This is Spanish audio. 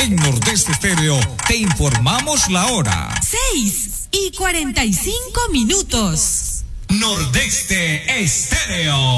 En Nordeste Estéreo te informamos la hora. 6:45. Nordeste Estéreo.